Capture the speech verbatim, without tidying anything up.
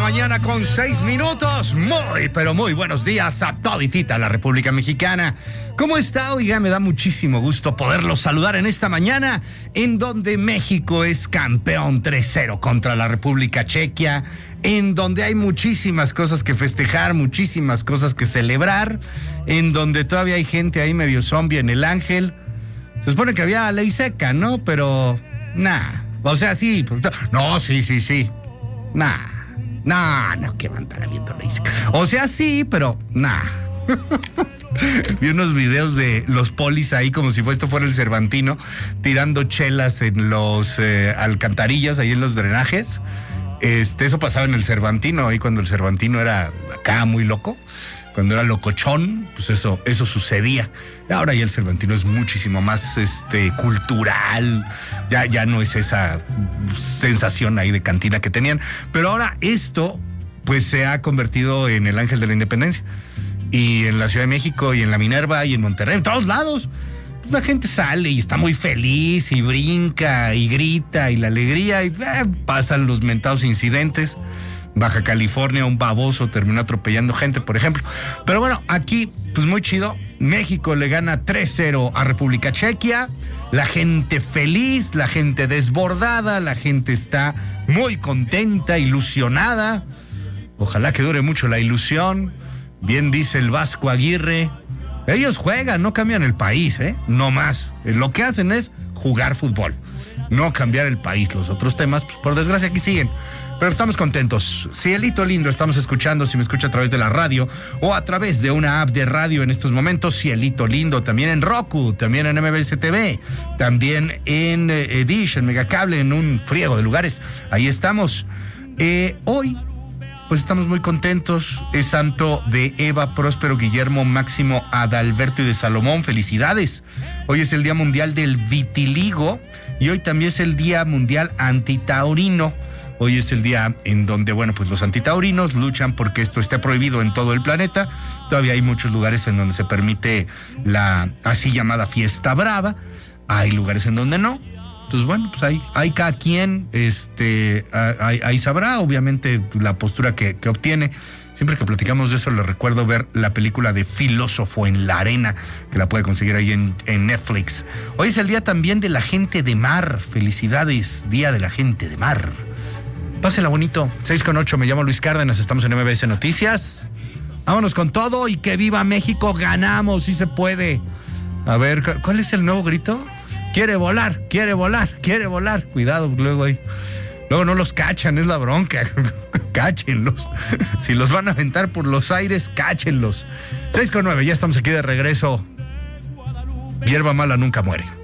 mañana con seis minutos. Muy, pero muy buenos días a toditita la República Mexicana. ¿Cómo está? Oiga, me da muchísimo gusto poderlos saludar en esta mañana, en donde México es campeón tres cero contra la República Chequia, en donde hay muchísimas cosas que festejar, muchísimas cosas que celebrar, en donde todavía hay gente ahí medio zombie en el Ángel. Se supone que había ley seca, ¿no? Pero, nah. O sea, sí. No, sí, sí, sí. Nah. Nah, no, que van a estar habiendo ley seca. O sea, sí, pero, nah. Vi unos videos de los polis ahí como si esto fuera el Cervantino, tirando chelas en los eh, alcantarillas, ahí en los drenajes. Este, eso pasaba en el Cervantino, ahí cuando el Cervantino era acá muy loco. Cuando era locochón, pues eso, eso sucedía. Ahora ya el Cervantino es muchísimo más este, cultural. Ya, ya no es esa sensación ahí de cantina que tenían. Pero ahora esto, pues se ha convertido en el Ángel de la Independencia. Y en la Ciudad de México, y en la Minerva, y en Monterrey, en todos lados. La gente sale y está muy feliz, y brinca, y grita, y la alegría, y eh, pasan los mentados incidentes. Baja California, un baboso terminó atropellando gente, por ejemplo. Pero bueno, aquí, pues muy chido. México le gana tres cero a República Chequia. La gente feliz, la gente desbordada, la gente está muy contenta, ilusionada. Ojalá que dure mucho la ilusión. Bien dice el Vasco Aguirre. Ellos juegan, no cambian el país, ¿eh? No más. Lo que hacen es jugar fútbol, no cambiar el país. Los otros temas, pues por desgracia, aquí siguen. Pero estamos contentos. Cielito lindo, estamos escuchando, si me escucha a través de la radio o a través de una app de radio en estos momentos, Cielito lindo, también en Roku, también en M B S T V, también en eh, Dish, en Megacable, en un friego de lugares. Ahí estamos. Eh, hoy, pues estamos muy contentos. Es santo de Eva, Próspero, Guillermo, Máximo, Adalberto y de Salomón. Felicidades. Hoy es el Día Mundial del Vitiligo y hoy también es el Día Mundial Antitaurino. Hoy es el día en donde, bueno, pues los antitaurinos luchan porque esto esté prohibido en todo el planeta. Todavía hay muchos lugares en donde se permite la así llamada fiesta brava. Hay lugares en donde no. Entonces, bueno, pues ahí, hay cada quien, este, ahí, ahí sabrá, obviamente, la postura que, que obtiene. Siempre que platicamos de eso, les recuerdo ver la película de Filósofo en la Arena, que la puede conseguir ahí en, en Netflix. Hoy es el día también de la gente de mar. Felicidades, Día de la Gente de Mar. Pásela bonito. seis con ocho, me llamo Luis Cárdenas, estamos en M B S Noticias. Vámonos con todo y que viva México, ganamos, sí se puede. A ver, ¿cuál es el nuevo grito? Quiere volar, quiere volar, quiere volar. Cuidado, luego ahí. Luego no los cachan, es la bronca. Cáchenlos. Si los van a aventar por los aires, cáchenlos. seis con nueve, ya estamos aquí de regreso. Hierba mala nunca muere.